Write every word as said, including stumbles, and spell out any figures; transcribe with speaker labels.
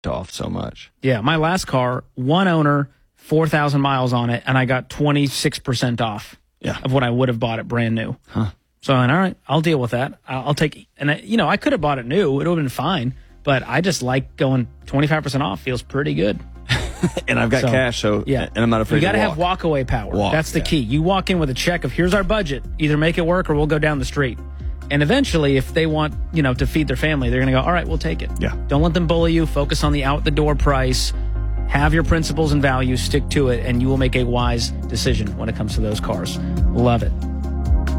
Speaker 1: off so much.
Speaker 2: Yeah, my last car, one owner, four thousand miles on it, and I got twenty-six percent off
Speaker 1: yeah.
Speaker 2: of what I would have bought it brand new.
Speaker 1: Huh.
Speaker 2: So, and all right, I'll deal with that. I'll, I'll take, and I, you know, I could have bought it new. It would have been fine, but I just like going twenty-five percent off. Feels pretty good.
Speaker 1: And I've got
Speaker 2: So,
Speaker 1: cash, so
Speaker 2: yeah.
Speaker 1: and I'm not afraid
Speaker 2: You got
Speaker 1: to
Speaker 2: to
Speaker 1: walk.
Speaker 2: have walk-away power.
Speaker 1: Walk,
Speaker 2: That's the
Speaker 1: yeah.
Speaker 2: key. You walk in with a check of, here's our budget. Either make it work or we'll go down the street. And eventually, if they want, you know, to feed their family, they're going to go, all right, we'll take it.
Speaker 1: Yeah.
Speaker 2: Don't let them bully you. Focus on the out-the-door price. Have your principles and values. Stick to it, and you will make a wise decision when it comes to those cars. Love it.